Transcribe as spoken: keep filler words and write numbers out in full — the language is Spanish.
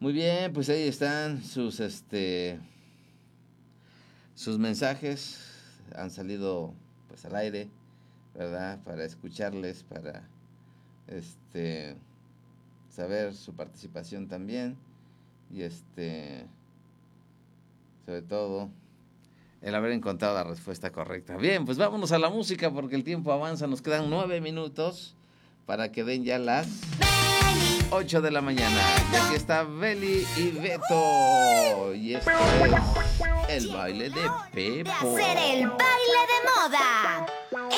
Muy bien, pues ahí están sus este sus mensajes han salido pues al aire, ¿verdad? Para escucharles, para este saber su participación también y este sobre todo el haber encontrado la respuesta correcta. Bien, pues vámonos a la música porque el tiempo avanza, nos quedan nueve minutos para que den ya las ocho de la mañana. Y aquí está Beli y Beto. Y esto es el baile de Pepo. Va a ser el baile de moda.